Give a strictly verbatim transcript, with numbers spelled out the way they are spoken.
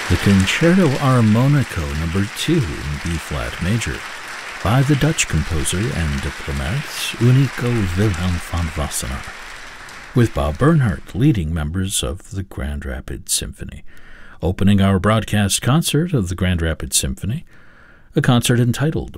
The Concerto Armonico number two in B-flat major by the Dutch composer and diplomat Unico Wilhelm van Wassenaar, with Bob Bernhardt leading members of the Grand Rapids Symphony. Opening our broadcast concert of the Grand Rapids Symphony, a concert entitled